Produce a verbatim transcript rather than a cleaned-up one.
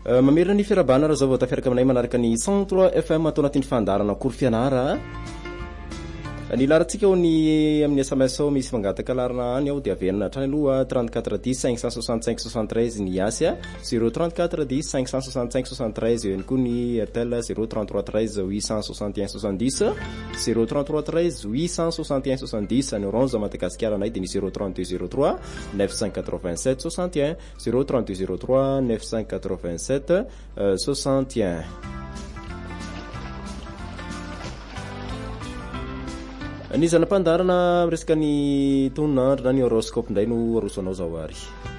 mamerina ny firabana raha zao vao tafiaraka aminay manaraka ny cent trois F M atao anatin'ny fandarana kory fianara. Ny larantsika ao ny amin'ny S M S ao misy mangataka larina any ao dia averina hatrany aloha trente-quatre dix cinq cent soixante-cinq soixante-treize ny asy a zéro trente-quatre dix cinq cent soixante-cinq soixante-treize eo ihany koa ny Airtel zéro trente-trois treize huit cent soixante et un soixante-dix zéro trente-trois treize huit cent soixante et un soixante-dix ny Orange Madagasikara anay dia ny zéro trente-deux zéro trois neuf cent quatre-vingt-sept soixante et un zéro trente-deux zéro trois neuf cent quatre-vingt-sept soixante et un. Ny zanam-pandarana resaka ny tonandro na ny horoscope ndray no arosanao zao ary.